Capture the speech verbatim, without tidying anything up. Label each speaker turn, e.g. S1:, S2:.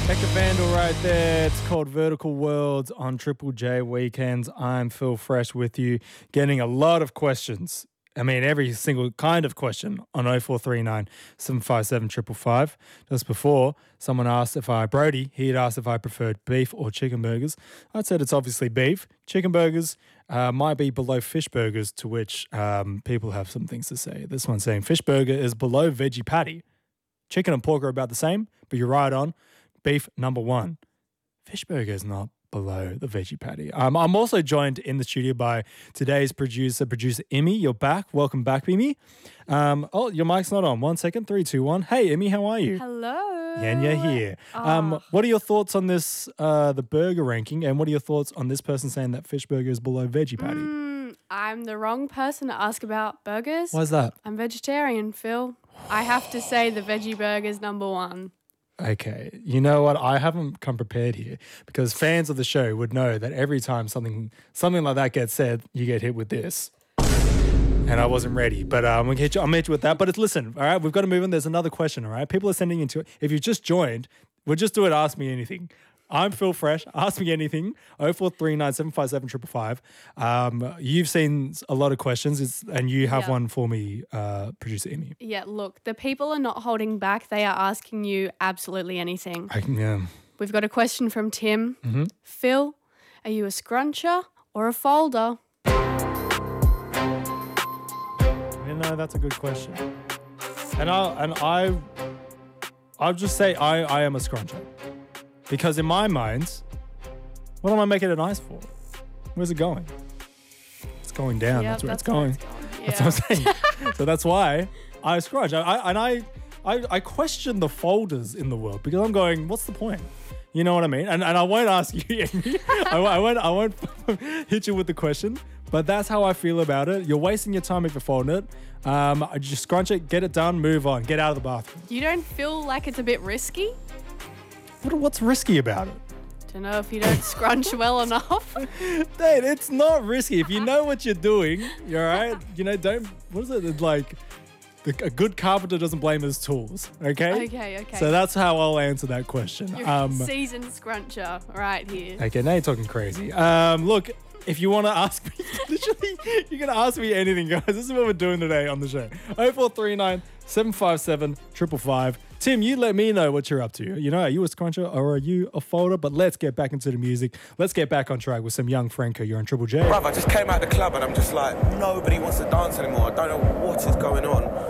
S1: Hector Vandal right there. It's called Vertical Worlds on Triple J Weekends. I'm Phil Fresh with you, getting a lot of questions. I mean, every single kind of question on oh four three nine, seven five seven, five five five. Just before, someone asked if I, Brody, he had asked if I preferred beef or chicken burgers. I said it's obviously beef. Chicken burgers uh, might be below fish burgers, to which um, people have some things to say. This one's saying fish burger is below veggie patty. Chicken and pork are about the same, but you're right on. Beef, number one. Fish burger is not below the veggie patty. Um, I'm also joined in the studio by today's producer, producer Emmy. You're back. Welcome back, Emmy. Um, oh, your mic's not on. One second. Three, two, one. Hey, Emmy, how are you?
S2: Hello.
S1: And you're here.
S2: Oh.
S1: Um, what are your thoughts on this, uh, the burger ranking, and what are your thoughts on this person saying that fish burger is below veggie patty?
S2: Mm, I'm the wrong person to ask about burgers.
S1: Why's that?
S2: I'm vegetarian, Phil. I have to say the veggie burger's number one.
S1: Okay, you know what? I haven't come prepared here because fans of the show would know that every time something something like that gets said, you get hit with this. And I wasn't ready, but uh, I'm gonna hit you. I'm gonna hit you with that. But it's, listen, all right, we've got to move on. There's another question, all right? People are sending into it. If you've just joined, we'll just do it. Ask me anything. I'm Phil Fresh. Ask me anything. oh four three nine, seven five seven, five five five. Um, you've seen a lot of questions, it's, and you have
S2: Yep.
S1: one for me, uh, producer Emmy.
S2: Yeah, look, the people are not holding back. They are asking you absolutely anything.
S1: I can, yeah.
S2: We've got a question from Tim.
S1: Mm-hmm.
S2: Phil, are you a scruncher or a folder?
S1: You know, that's a good question. And I and I I'll just say I, I am a scruncher. Because in my mind, what am I making it nice for? Where's it going? It's going down.
S2: Yep,
S1: that's where
S2: that's
S1: it's going.
S2: where
S1: That's what I'm saying. So that's why I scrunch. I, I and I, I I question the folders in the world because I'm going, what's the point? You know what I mean? And and I won't ask you. Amy. I, I won't I won't hit you with the question. But that's how I feel about it. You're wasting your time if you're folding it. Um, I just scrunch it, get it done, move on, get out of the bathroom.
S2: You don't feel like it's a bit risky?
S1: What, what's risky about it?
S2: Don't know if you don't scrunch well enough.
S1: Dude, it's not risky. If you know what you're doing, you're all right. You know, don't, what is it? It's like, the, a good carpenter doesn't blame his tools, okay?
S2: Okay, okay.
S1: So that's how I'll answer that question.
S2: You're
S1: Um,
S2: a seasoned scruncher right here.
S1: okay, now you're talking crazy. Um, look, if you want to ask me, literally, you're going to ask me anything, guys. This is what we're doing today on the show. oh four three nine, seven five seven, five five five. Tim, you let me know what you're up to. You know, are you a scruncher or are you a folder? But let's get back into the music. Let's get back on track with some young Franco. You're on Triple J.
S3: Bruv, I just came out the club and I'm just like, nobody wants to dance anymore. I don't know what is going on.